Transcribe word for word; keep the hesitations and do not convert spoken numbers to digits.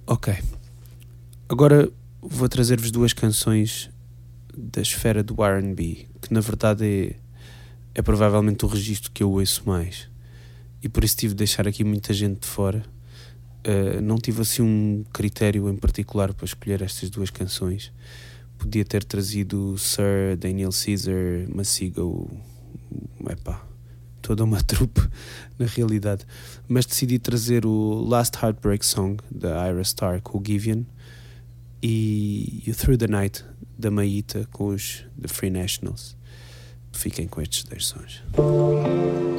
Ok. Agora vou trazer-vos duas canções da esfera do R and B, que na verdade é, é provavelmente o registro que eu ouço mais. E por isso tive de deixar aqui muita gente de fora. Uh, não tive assim um critério em particular para escolher estas duas canções. Podia ter trazido Sir, Daniel Caesar, Masego, epá, toda uma trupe na realidade, mas decidi trazer o Last Heartbreak Song da Ira Starr com o Giveon e o Through the Night da Maíta com os The Free Nationals. Fiquem com estes dois sons.